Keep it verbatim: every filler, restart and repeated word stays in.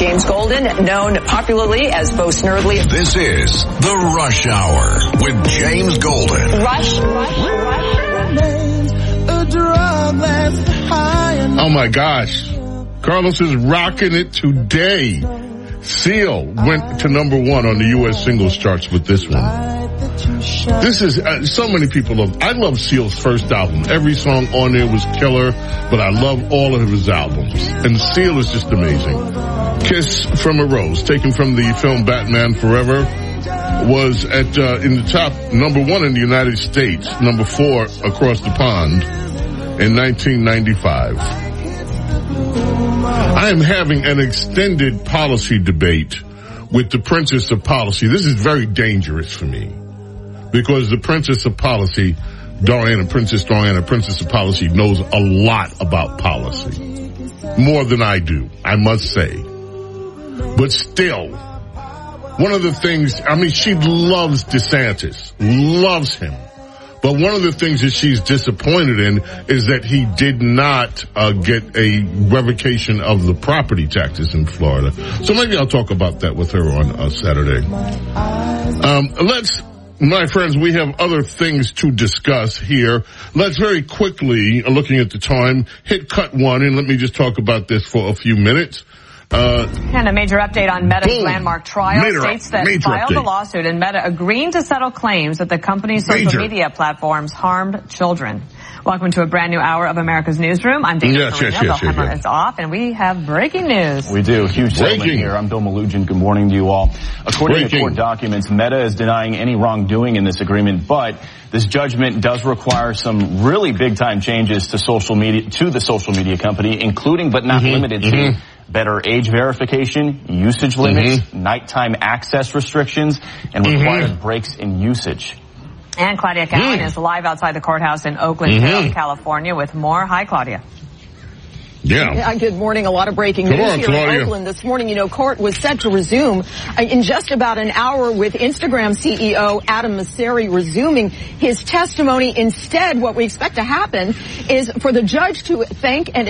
James Golden, known popularly as Bo Snerdley. This is The Rush Hour with James Golden. Rush, Rush, Rush. Oh my gosh. Carlos is rocking it today. Seal went to number one on the U S singles charts with this one. This is, uh, so many people love, I love Seal's first album. Every song on there was killer, but I love all of his albums. And Seal is just amazing. Kiss from a Rose, taken from the film Batman Forever, was at, uh, in the top, number one in the United States, number four across the pond in nineteen ninety-five. I am having an extended policy debate with the Princess of Policy. This is very dangerous for me because the Princess of Policy, Doriana, Princess Doriana, Princess of Policy, knows a lot about policy. More than I do, I must say. But still, one of the things, I mean, she loves DeSantis, loves him. But one of the things that she's disappointed in is that he did not uh, get a revocation of the property taxes in Florida. So maybe I'll talk about that with her on uh, Saturday. Um, let's, my friends, we have other things to discuss here. Let's very quickly, looking at the time, hit cut one, and let me just talk about this for a few minutes. Uh, and a major update on Meta's boom. landmark trial. Major, States that major filed update. the lawsuit and Meta agreeing to settle claims that the company's social Major. media platforms harmed children. Welcome to a brand new hour of America's Newsroom. I'm Dana Yes, Carino. yes, Bill yes, yes, Hemmer yes. is off, and we have breaking news. We do. Huge settlement Breaking. here. I'm Bill Malugin. Good morning to you all. According Breaking. to court documents, Meta is denying any wrongdoing in this agreement, but this judgment does require some really big-time changes to social media, to the social media company, including but not Mm-hmm. limited Mm-hmm. to better age verification, usage limits, Mm-hmm. nighttime access restrictions, and Mm-hmm. required breaks in usage. And Claudia Cowan Mm. is live outside the courthouse in Oakland, Mhm. California with more. Hi, Claudia. yeah. Yeah, good morning. A lot of breaking Come news on, here Claudia. in Oakland this morning. You know, court was set to resume uh, in just about an hour with Instagram C E O Adam Mosseri resuming his testimony. Instead, what we expect to happen is for the judge to thank and